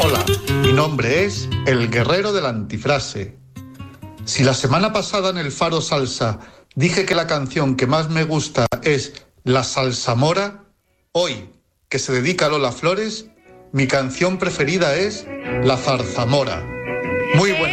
Hola, mi nombre es El Guerrero de la Antifrase. Si la semana pasada en el Faro Salsa dije que la canción que más me gusta es La Salsamora, hoy, que se dedica a Lola Flores, mi canción preferida es La Zarzamora. Muy buenas.